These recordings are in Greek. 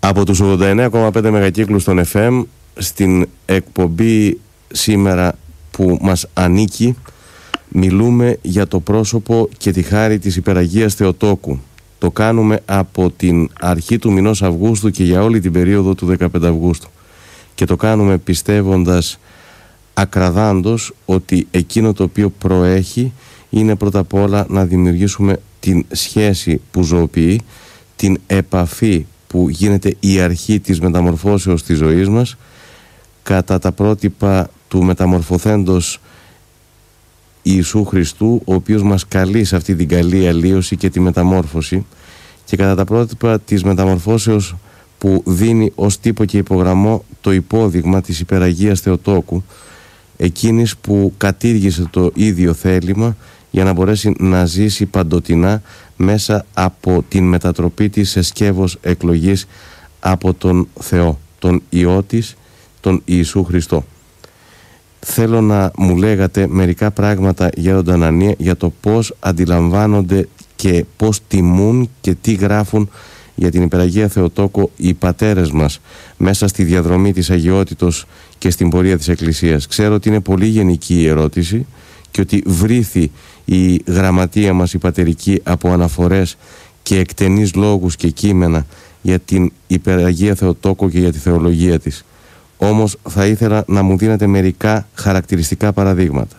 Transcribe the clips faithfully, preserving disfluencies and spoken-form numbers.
Από τους ογδόντα εννέα κόμμα πέντε μεγακύκλους των εφ εμ στην εκπομπή σήμερα που μας ανήκει μιλούμε για το πρόσωπο και τη χάρη της Υπεραγίας Θεοτόκου. Το κάνουμε από την αρχή του μηνός Αυγούστου και για όλη την περίοδο του δεκαπέντε Αυγούστου. Και το κάνουμε πιστεύοντας ακραδάντως ότι εκείνο το οποίο προέχει είναι πρώτα απ' όλα να δημιουργήσουμε την σχέση που ζωοποιεί, την επαφή που γίνεται η αρχή της μεταμορφώσεως της ζωής μας κατά τα πρότυπα του μεταμορφωθέντος Ιησού Χριστού, ο οποίος μας καλεί σε αυτή την καλή αλλίωση και τη μεταμόρφωση, και κατά τα πρότυπα της μεταμορφώσεως που δίνει ως τύπο και υπογραμμό το υπόδειγμα της Υπεραγίας Θεοτόκου, εκείνης που κατήργησε το ίδιο θέλημα για να μπορέσει να ζήσει παντοτινά μέσα από την μετατροπή της σε σκεύος εκλογής από τον Θεό, τον Υιό της, τον Ιησού Χριστό. Θέλω να μου λέγατε μερικά πράγματα, Γέροντα Ανανία, για το πώς αντιλαμβάνονται και πώς τιμούν και τι γράφουν για την Υπεραγία Θεοτόκο οι πατέρες μας μέσα στη διαδρομή της αγιότητος και στην πορεία της Εκκλησίας. Ξέρω ότι είναι πολύ γενική η ερώτηση και ότι βρήθη η γραμματεία μας η πατερική από αναφορές και εκτενείς λόγους και κείμενα για την Υπεραγία Θεοτόκο και για τη θεολογία της. Όμως θα ήθελα να μου δίνετε μερικά χαρακτηριστικά παραδείγματα.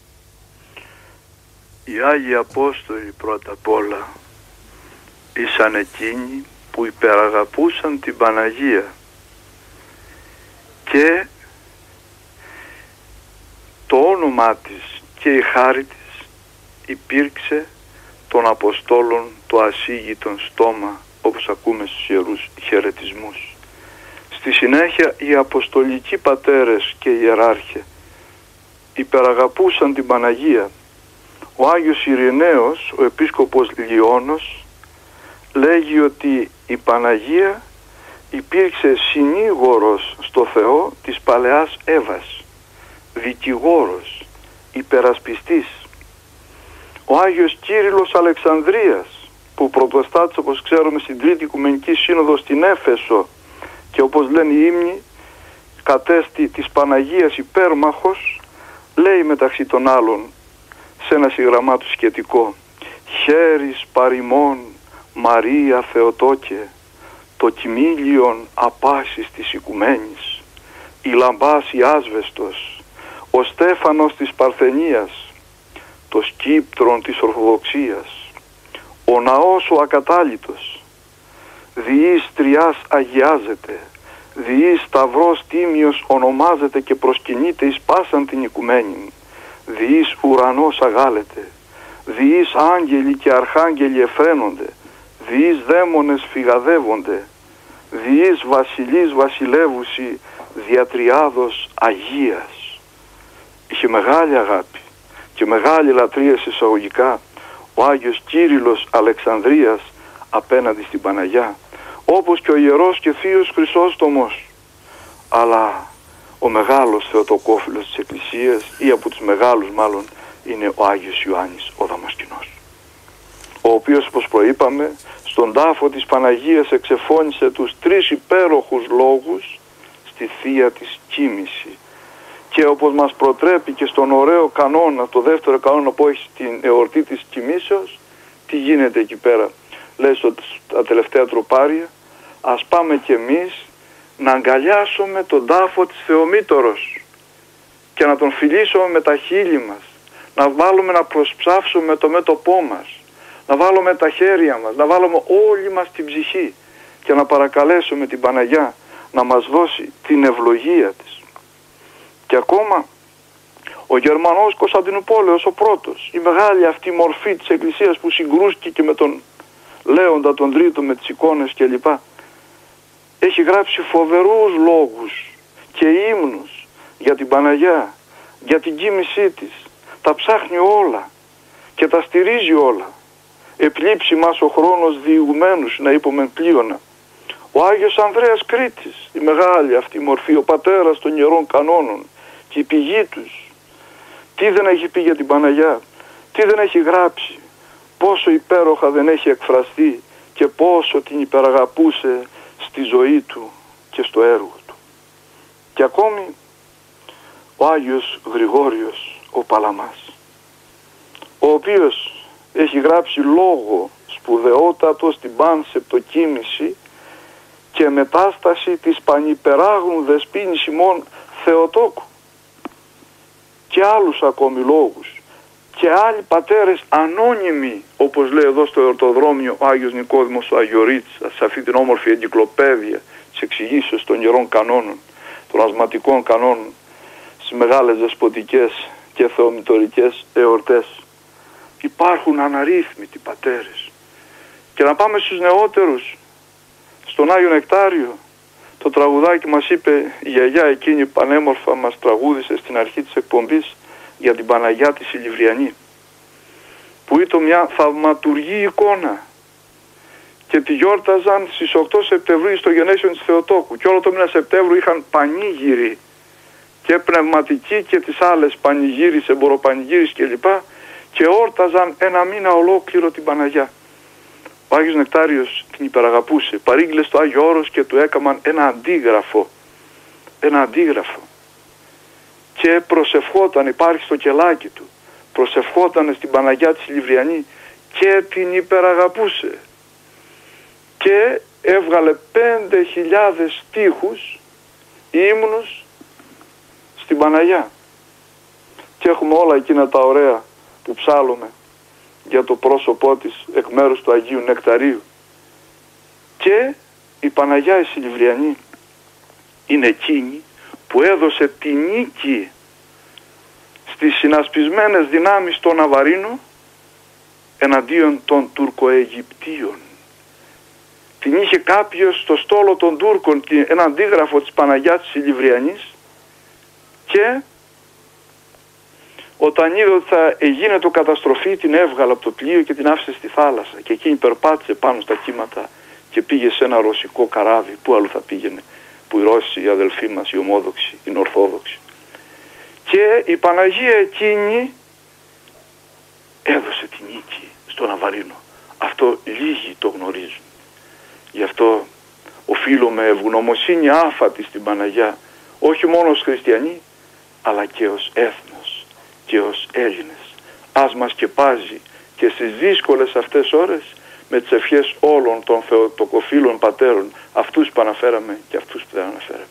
Οι Άγιοι Απόστολοι πρώτα απ' όλα ήσαν εκείνοι που υπεραγαπούσαν την Παναγία και το όνομά της και η χάρη της υπήρξε των Αποστόλων το ασίγητον στόμα, όπως ακούμε στους Ιερούς Χαιρετισμούς. Στη συνέχεια οι Αποστολικοί πατέρες και οι ιεράρχοι υπεραγαπούσαν την Παναγία. Ο Άγιος Ειρηναίος, ο Επίσκοπος Λιώνος, λέγει ότι η Παναγία υπήρξε συνήγορος στο Θεό της παλαιάς Εύας, δικηγόρος, υπερασπιστής. Ο Άγιος Κύριλλος Αλεξανδρίας, που πρωτοστάτησε, όπως ξέρουμε, στην Τρίτη Οικουμενική Σύνοδο στην Έφεσο και όπως λένε οι ύμνοι κατέστη της Παναγίας υπέρμαχος, λέει μεταξύ των άλλων σε ένα συγγραμμά του σχετικό: «Χέρις παρημών Μαρία Θεοτόκε, το κοιμήλιον απάσης της οικουμένης, η λαμπάς η άσβεστος, ο Στέφανος της Παρθενίας, το σκύπτρον της Ορθοδοξίας, ο ναός ο ακατάλητος, διείς τριάς αγιάζεται, διείς σταυρός τίμιος ονομάζεται και προσκυνείται εις πάσαν την οικουμένη, διείς ουρανός αγάλεται, διείς άγγελοι και αρχάγγελοι εφραίνονται, διείς δαίμονες φυγαδεύονται, διείς βασιλείς βασιλεύουσι διατριάδος Αγίας». Είχε μεγάλη αγάπη και μεγάλη λατρεία εισαγωγικά ο Άγιος Κύριλλος Αλεξανδρίας απέναντι στην Παναγιά, όπως και ο Ιερός και Θείος Χρυσόστομος. Αλλά ο μεγάλος Θεοτοκόφιλος της Εκκλησίας, ή από τους μεγάλους μάλλον, είναι ο Άγιος Ιωάννης ο Δαμασκηνός, ο οποίος, όπως προείπαμε, στον τάφο της Παναγίας εξεφώνησε τους τρεις υπέροχους λόγους στη Θεία της Κοίμηση. Και όπως μας προτρέπει και στον ωραίο κανόνα, το δεύτερο κανόνα που έχει στην εορτή της Κοιμήσεως, τι γίνεται εκεί πέρα? Λέει στα τελευταία τροπάρια: ας πάμε κι εμείς να αγκαλιάσουμε τον τάφο της Θεομήτωρος και να τον φιλήσουμε με τα χείλη μας, να βάλουμε να προσψάψουμε το μέτωπό μας, να βάλουμε τα χέρια μας, να βάλουμε όλη μας την ψυχή και να παρακαλέσουμε την Παναγιά να μας δώσει την ευλογία της. Και ακόμα ο Γερμανός Κωνσταντινούπολεος ο πρώτος, η μεγάλη αυτή μορφή της Εκκλησίας που συγκρούστηκε και με τον Λέοντα τον Τρίτο με τις εικόνες κλπ, έχει γράψει φοβερούς λόγους και ύμνους για την Παναγιά, για την κοίμησή της. Τα ψάχνει όλα και τα στηρίζει όλα. «Επλήψει μας ο χρόνος διηγουμένους», να είπομεν πλείονα. Ο Άγιος Ανδρέας Κρήτης, η μεγάλη αυτή μορφή, ο πατέρας των Ιερών Κανόνων και η πηγή τους, τι δεν έχει πει για την Παναγιά, τι δεν έχει γράψει, πόσο υπέροχα δεν έχει εκφραστεί και πόσο την υπεραγαπούσε στη ζωή του και στο έργο του. Και ακόμη ο Άγιος Γρηγόριος ο Παλαμάς, ο οποίος έχει γράψει λόγο σπουδαιότατο στην πανσεπτοκίνηση και μετάσταση της πανυπεράγουν δεσποίνης ημών Θεοτόκου, και άλλους ακόμη λόγους, και άλλοι πατέρες ανώνυμοι, όπως λέει εδώ στο εορτοδρόμιο ο Άγιος Νικόδημος ο Αγιορείτσας, σε αυτή την όμορφη εγκυκλοπαίδεια της εξηγήσεως των Ιερών Κανόνων, των ασματικών κανόνων, στις μεγάλες δεσποτικές και θεομητορικές εορτές. Υπάρχουν αναρρύθμιτοι πατέρες. Και να πάμε στους νεότερους, στον Άγιο Νεκτάριο. Το τραγουδάκι μας είπε η γιαγιά εκείνη πανέμορφα, μας τραγούδισε στην αρχή της εκπομπής για την Παναγιά τη Σιλιβριανή, που ήταν μια θαυματουργή εικόνα, και τη γιόρταζαν στις οκτώ Σεπτεμβρίου στο γενέσιον της Θεοτόκου, και όλο το μήνα Σεπτέμβρου είχαν πανήγυροι και πνευματικοί και τις άλλες πανηγύρις, εμποροπανηγύρις κλπ, και όρταζαν ένα μήνα ολόκληρο την Παναγιά. Ο Άγιος Νεκτάριος την υπεραγαπούσε, παρήγγειλε στο Άγιο Όρος και του έκαμαν ένα αντίγραφο, ένα αντίγραφο, και προσευχόταν, υπάρχει στο κελάκι του, προσευχόταν στην Παναγιά της Σιλιβριανή και την υπεραγαπούσε, και έβγαλε πέντε χιλιάδες στίχους, ύμνους στην Παναγιά, και έχουμε όλα εκείνα τα ωραία που ψάλλουμε για το πρόσωπό της εκ μέρους του Αγίου Νεκταρίου. Και η Παναγιά η Σιλιβριανή είναι εκείνη που έδωσε τη νίκη στις συνασπισμένες δυνάμεις των Αβαρίνων εναντίον των Τουρκοαιγυπτίων. Την είχε κάποιος στο στόλο των Τούρκων, ένα αντίγραφο της Παναγιάς της Σιλιβριανής, και όταν είδε ότι θα γίνεται καταστροφή, την έβγαλε από το πλοίο και την άφησε στη θάλασσα, και εκείνη περπάτησε πάνω στα κύματα και πήγε σε ένα ρωσικό καράβι. Πού αλλού θα πήγαινε, που οι Ρώσοι, οι αδελφοί μας, οι ομόδοξοι, οι Ορθόδοξοι. Και η Παναγία εκείνη έδωσε τη νίκη στον Αβαρίνο. Αυτό λίγοι το γνωρίζουν. Γι' αυτό οφείλουμε ευγνωμοσύνη άφατη στην Παναγιά, όχι μόνο ως χριστιανοί, αλλά και ως έθνος και ως Έλληνες. Ας μας σκεπάζει και στις δύσκολες αυτές ώρες με τις ευχές όλων των θεοτοκοφίλων πατέρων, αυτούς που αναφέραμε και αυτούς που δεν αναφέραμε.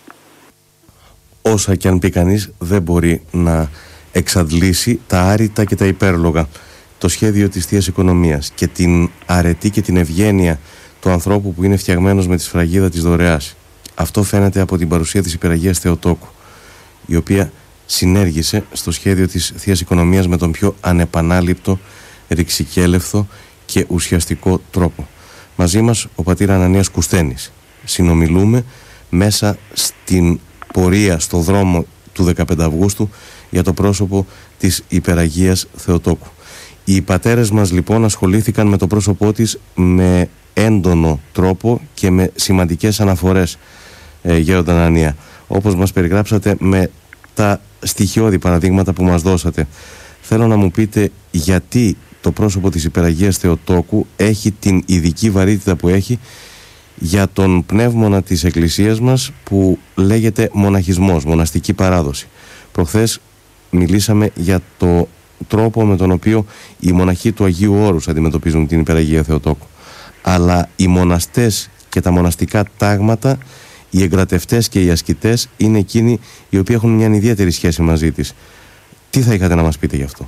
Όσα και αν πει κανείς, δεν μπορεί να εξαντλήσει τα άρρητα και τα υπέρλογα, το σχέδιο της Θείας Οικονομίας και την αρετή και την ευγένεια του ανθρώπου που είναι φτιαγμένος με τη σφραγίδα της δωρεάς. Αυτό φαίνεται από την παρουσία της Υπεραγίας Θεοτόκου, η οποία συνέργησε στο σχέδιο της Θείας Οικονομίας με τον πιο ανεπανάληπτο, ρηξικέλευθο και ουσιαστικό τρόπο. Μαζί μας ο πατήρ Ανανίας Κουσθένης. Συνομιλούμε μέσα στην πορεία στο δρόμο του δεκαπέντε Αυγούστου για το πρόσωπο της Υπεραγίας Θεοτόκου. Οι πατέρες μας λοιπόν ασχολήθηκαν με το πρόσωπό της με έντονο τρόπο και με σημαντικές αναφορές, ε, Γέροντα Ανανία, όπως μας περιγράψατε με τα στοιχειώδη παραδείγματα που μας δώσατε. Θέλω να μου πείτε γιατί το πρόσωπο της Υπεραγίας Θεοτόκου έχει την ειδική βαρύτητα που έχει για τον πνεύμονα της Εκκλησίας μας που λέγεται μοναχισμός, μοναστική παράδοση. Προχθές μιλήσαμε για το τρόπο με τον οποίο οι μοναχοί του Αγίου Όρους αντιμετωπίζουν την Υπεραγία Θεοτόκου. Αλλά οι μοναστές και τα μοναστικά τάγματα, οι εγκρατευτές και οι ασκητές είναι εκείνοι οι οποίοι έχουν μια ιδιαίτερη σχέση μαζί της. Τι θα είχατε να μας πείτε γι' αυτό?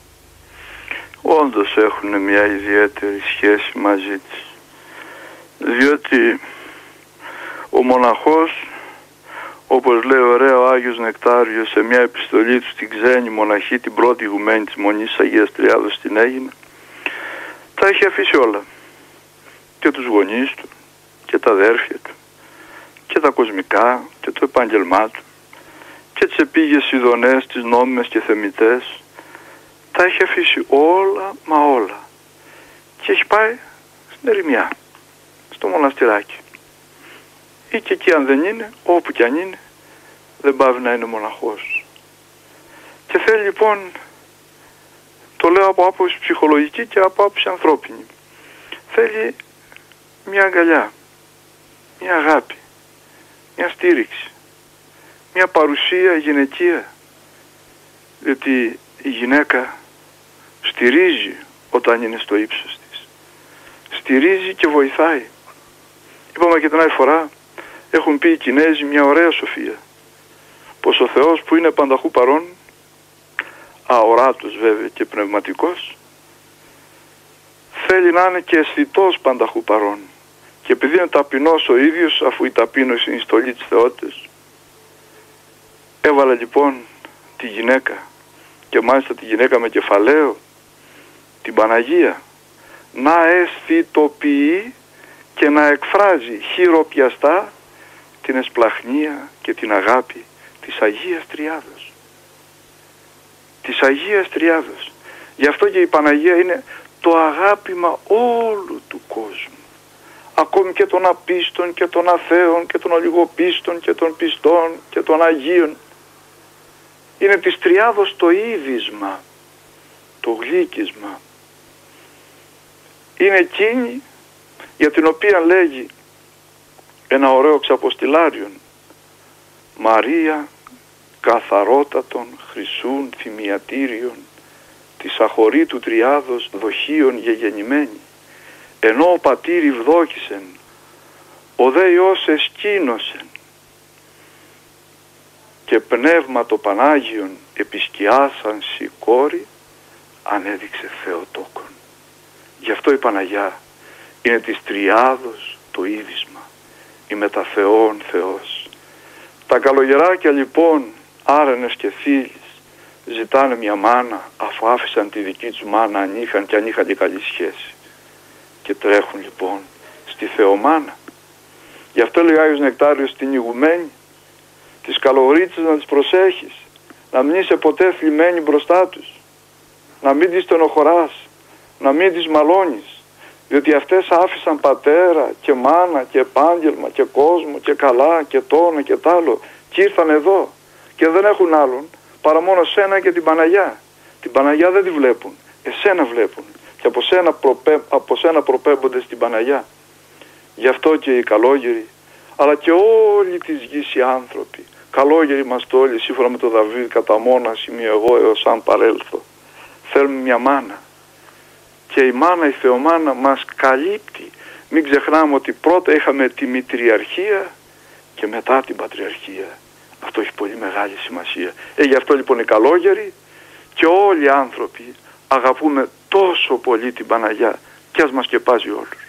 Όντως έχουν μια ιδιαίτερη σχέση μαζί της, διότι ο μοναχός, όπως λέει ωραία ο Άγιος Νεκτάριος σε μια επιστολή του στην ξένη μοναχή, την πρώτη ηγουμένη της Μονής Αγίας Τριάδος στην Αίγινα, τα έχει αφήσει όλα, και τους γονείς του και τα αδέρφια του και τα κοσμικά και το επάγγελμά του και τις επίγειες ειδονές, τις νόμιμες και θεμιτές, τα έχει αφήσει όλα μα όλα και έχει πάει στην ερημιά, στο μοναστηράκι, ή και εκεί αν δεν είναι, όπου κι αν είναι, δεν πάβει να είναι μοναχός. Και θέλει λοιπόν, το λέω από άποψη ψυχολογική και από άποψη ανθρώπινη, θέλει μια αγκαλιά, μια αγάπη, μια στήριξη, μια παρουσία γυναικεία, διότι η γυναίκα στηρίζει όταν είναι στο ύψος της, στηρίζει και βοηθάει. Είπαμε και την άλλη φορά, έχουν πει οι Κινέζοι μια ωραία σοφία, πως ο Θεός που είναι πανταχού παρών, αοράτος βέβαια και πνευματικός, θέλει να είναι και αισθητός πανταχού παρών. Και επειδή είναι ταπεινός ο ίδιος, αφού η ταπείνωση είναι η στολή της θεότητας, έβαλε λοιπόν τη γυναίκα, και μάλιστα τη γυναίκα με κεφαλαίο, την Παναγία, να αισθητοποιεί και να εκφράζει χειροπιαστά την εσπλαχνία και την αγάπη της Αγίας Τριάδος. Της Αγίας Τριάδος. Γι' αυτό και η Παναγία είναι το αγάπημα όλου του κόσμου. Ακόμη και των απίστων και των αθέων και των ολιγοπίστων και των πιστών και των Αγίων. Είναι της Τριάδος το είδισμα, το γλύκισμα. Είναι εκείνη για την οποία λέγει ένα ωραίο ξαποστηλάριον, Μαρία καθαρότατον χρυσούν θυμιατήριον της αχωρήτου Τριάδος δοχείων γεγεννημένη, ενώ ο πατήρ ευδόκησεν, ο δε Υιός εσκήνωσεν και πνεύμα το Πανάγιον επισκιάσαν σηκώρη, ανέδειξε Θεοτόκον. Γι' αυτό η Παναγιά είναι της Τριάδος το είδισμα, η μεταθεών Θεός. Τα καλογεράκια λοιπόν, άρενες και θύλεις, ζητάνε μια μάνα, αφού άφησαν τη δική τους μάνα αν είχαν και αν είχαν και καλή σχέση. Και τρέχουν λοιπόν στη Θεομάνα. Γι' αυτό λέει ο Άγιος Νεκτάριος στην ηγουμένη, τις καλογρίτσες να τις προσέχεις, να μην είσαι ποτέ θλιμμένη μπροστά τους, να μην τις στενοχωράς, να μην τις μαλώνεις, διότι αυτές άφησαν πατέρα και μάνα και επάγγελμα και κόσμο και καλά και τόνο και τ' άλλο και ήρθαν εδώ και δεν έχουν άλλον παρά μόνο σένα και την Παναγιά. Την Παναγιά δεν τη βλέπουν, εσένα βλέπουν και από σένα, προπέ, από σένα προπέμπονται στην Παναγιά. Γι' αυτό και οι καλόγεροι, αλλά και όλοι της γης οι άνθρωποι, καλόγεροι είμαστε όλοι, σύμφωνα με τον Δαβίδ, κατά μόνας είμαι εγώ έως αν παρέλθω. Θέλουμε μια μάνα. Και η μάνα, η Θεομάνα μας καλύπτει. Μην ξεχνάμε ότι πρώτα είχαμε τη μητριαρχία και μετά την πατριαρχία. Αυτό έχει πολύ μεγάλη σημασία. Ε, γι' αυτό λοιπόν οι καλόγεροι και όλοι οι άνθρωποι αγαπούμε τόσο πολύ την Παναγιά και ας μας σκεπάζει όλους.